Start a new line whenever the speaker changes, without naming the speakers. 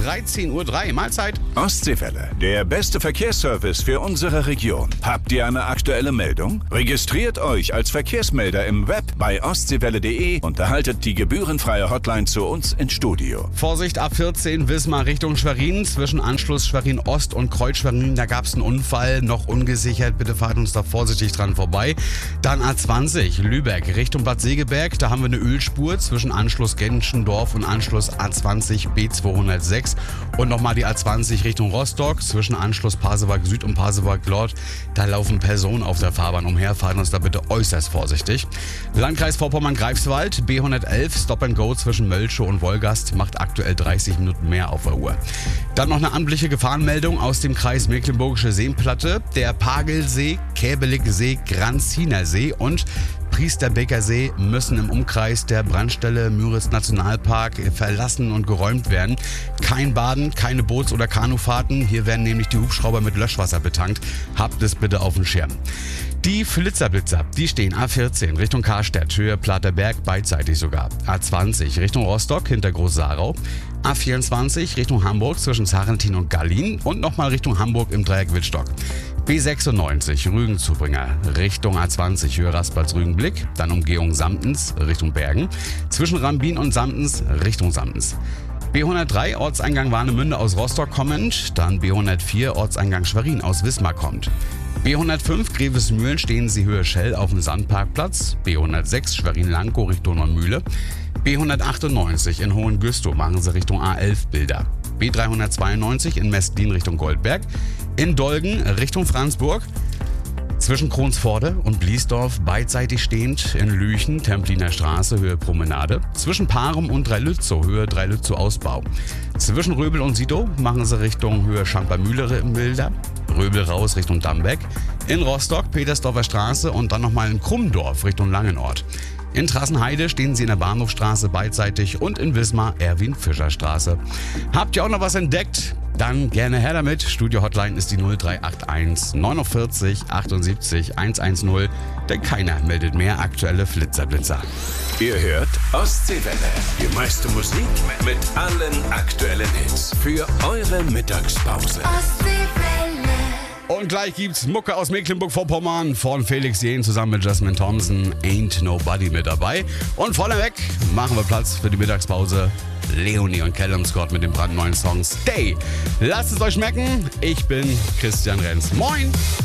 13:03 Uhr. Mahlzeit.
Ostseewelle, der beste Verkehrsservice für unsere Region. Habt ihr eine aktuelle Meldung? Registriert euch als Verkehrsmelder im Web bei ostseewelle.de und erhaltet die gebührenfreie Hotline zu uns ins Studio.
Vorsicht, A14 Wismar Richtung Schwerin. Zwischen Anschluss Schwerin Ost und Kreuz Schwerin, da gab es einen Unfall. Noch ungesichert, bitte fahrt uns da vorsichtig dran vorbei. Dann A20 Lübeck Richtung Bad Segeberg. Da haben wir eine Ölspur zwischen Anschluss Genschendorf und Anschluss A20 B206. Und nochmal die A20 Richtung Rostock zwischen Anschluss Pasewalk Süd und Pasewalk Nord. Da laufen Personen auf der Fahrbahn umher. Fahrt uns da bitte äußerst vorsichtig. Landkreis Vorpommern-Greifswald B111 Stop and Go zwischen Mölschow und Wolgast macht aktuell 30 Minuten mehr auf der Uhr. Dann noch eine amtliche Gefahrenmeldung aus dem Kreis Mecklenburgische Seenplatte. Der Pagelsee, Käbeligsee, Granziner See und Priesterbeker See müssen im Umkreis der Brandstelle Müritz Nationalpark verlassen und geräumt werden. Kein Baden, keine Boots- oder Kanufahrten. Hier werden nämlich die Hubschrauber mit Löschwasser betankt. Habt es bitte auf dem Schirm. Die Flitzer-Blitzer, die stehen A14 Richtung Karstedt, Höhe Platerberg, beidseitig sogar. A20 Richtung Rostock hinter Groß-Sarau. A24 Richtung Hamburg zwischen Sarrentin und Gallin und nochmal Richtung Hamburg im Dreieck Wittstock. B96 Rügenzubringer Richtung A20 Höhe Raspals-Rügenblick, dann Umgehung Samtens Richtung Bergen, zwischen Rambin und Samtens Richtung Samtens. B103 Ortseingang Warnemünde aus Rostock kommend, dann B104 Ortseingang Schwerin aus Wismar kommt. B105 Grevesmühlen stehen Sie Höhe Schell auf dem Sandparkplatz, B106 Schwerin-Lankow Richtung Neumühle, B198 in Hohengüstow machen Sie Richtung A11 Bilder. B392 in Mestlin Richtung Goldberg, in Dolgen Richtung Franzburg, zwischen Kronsforde und Bliesdorf beidseitig stehend in Lüchen, Templiner Straße, Höhe Promenade, zwischen Parum und Dreilützow, Höhe Dreilützow Ausbau, zwischen Röbel und Sidow machen Sie Richtung Höhe Schampermühle Bilder, Röbel raus Richtung Dambeck, in Rostock Petersdorfer Straße und dann nochmal in Krummdorf Richtung Langenort. In Trassenheide stehen Sie in der Bahnhofstraße beidseitig und in Wismar Erwin-Fischer-Straße. Habt ihr auch noch was entdeckt? Dann gerne her damit. Studio-Hotline ist die 0381 49 78 110, denn keiner meldet mehr aktuelle Flitzer-Blitzer.
Ihr hört Ostseewelle, die meiste Musik mit allen aktuellen Hits für eure Mittagspause.
Und gleich gibt's Mucke aus Mecklenburg-Vorpommern von Felix Jähn zusammen mit Jasmine Thompson. Ain't Nobody mit dabei. Und vorneweg machen wir Platz für die Mittagspause. Leonie und Callum Scott mit dem brandneuen Song Stay. Lasst es euch schmecken. Ich bin Christian Renz. Moin!